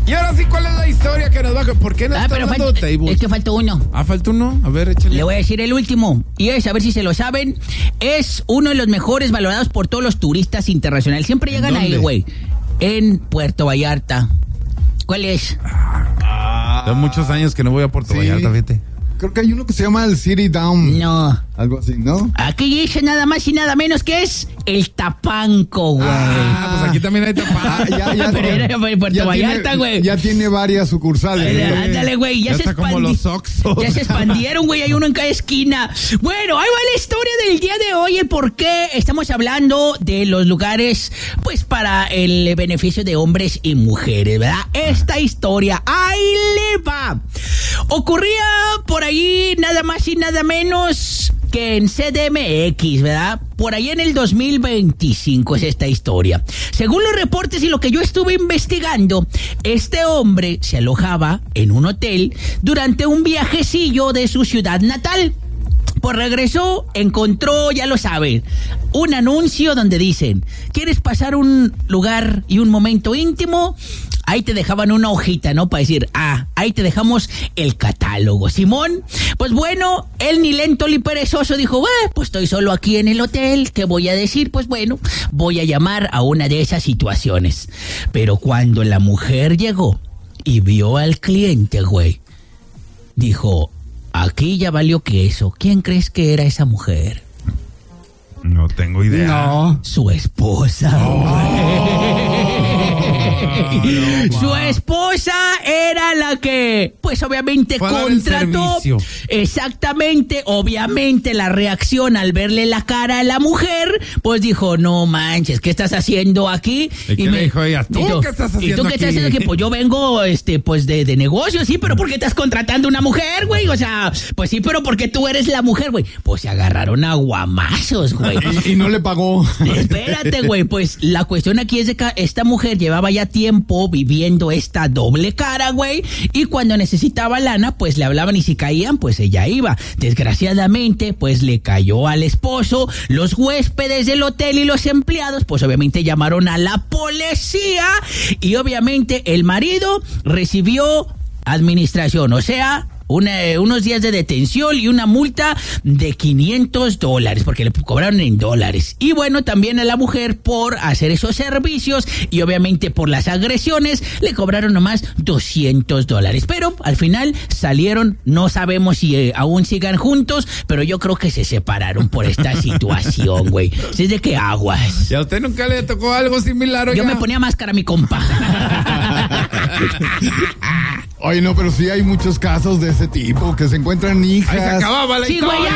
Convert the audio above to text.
Y ahora sí, ¿cuál es la historia que nos va a... ¿Por qué no está hablando de tables? Es que faltó uno. ¿Falta uno? A ver, échale. Le voy a decir el último. Y es, a ver si se lo saben, es uno de los mejores valorados por todos los turistas internacionales. Siempre llegan ahí, güey. En Puerto Vallarta. ¿Cuál es? Hace muchos años que no voy a Puerto Vallarta, fíjate. Creo que hay uno que se llama el City Down. No. Algo así, ¿no? Aquí dice nada más y nada menos que es el Tapanco, güey. Pues aquí también hay Tapanco. Pero era Puerto Vallarta, güey. Ya tiene varias sucursales. Ándale, güey. Ya se está como los Oxxos. Ya se expandieron, güey. Hay uno en cada esquina. Bueno, ahí va la historia del día de hoy. El por qué estamos hablando de los lugares, pues, para el beneficio de hombres y mujeres, ¿verdad? Esta historia, ahí le va. Ocurría por ahí nada más y nada menos que en CDMX, ¿verdad? Por ahí en el 2025 es esta historia. Según los reportes y lo que yo estuve investigando, este hombre se alojaba en un hotel durante un viajecillo de su ciudad natal. Pues regresó, encontró, ya lo saben, un anuncio donde dicen, ¿quieres pasar un lugar y un momento íntimo? Ahí te dejaban una hojita, ¿no? Para decir, ahí te dejamos el catálogo. Simón, pues bueno, él ni lento ni perezoso dijo, pues estoy solo aquí en el hotel, ¿qué voy a decir? Pues bueno, voy a llamar a una de esas situaciones. Pero cuando la mujer llegó y vio al cliente, güey, dijo, aquí ya valió queso. ¿Quién crees que era esa mujer? No tengo idea. No. Su esposa. Su esposa era la que, pues obviamente contrató. Exactamente, obviamente la reacción al verle la cara a la mujer, pues dijo, no manches, ¿qué estás haciendo aquí? ¿Y qué le dijo ella? ¿Tú qué estás haciendo aquí? ¿Y tú qué estás haciendo aquí? Pues yo vengo, pues de negocio, sí, pero ¿por qué estás contratando una mujer, güey? O sea, pues sí, pero ¿por qué tú eres la mujer, güey? Pues se agarraron a guamazos, güey. Y no le pagó. Espérate, güey, pues la cuestión aquí es de que esta mujer llevaba ya tiempo viviendo esta doble cara, güey, y cuando necesitaba lana, pues le hablaban y si caían, pues ella iba. Desgraciadamente, pues le cayó al esposo, los huéspedes del hotel y los empleados, pues obviamente llamaron a la policía y obviamente el marido recibió administración, o sea, unos días de detención y una multa de $500, porque le cobraron en dólares. Y bueno, también a la mujer por hacer esos servicios y obviamente por las agresiones le cobraron nomás $200. Pero al final salieron, no sabemos si aún sigan juntos, pero yo creo que se separaron por esta situación, güey. ¿Sí es de qué aguas? ¿Y a usted nunca le tocó algo similar? Oiga? Yo me ponía máscara, mi compa. Oye, no, pero sí hay muchos casos de ese tipo, que se encuentran hijas. Ahí se acababa la historia. Sí, güey,